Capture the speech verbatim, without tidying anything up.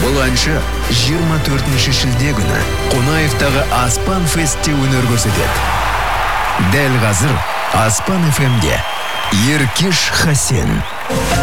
Бұл әнші жиырма төртінші шілде күні Қонаевтағы Аспан Фестте өнер көрсетеді. Дәл қазір Аспан эф эмде Еркеш Хасен.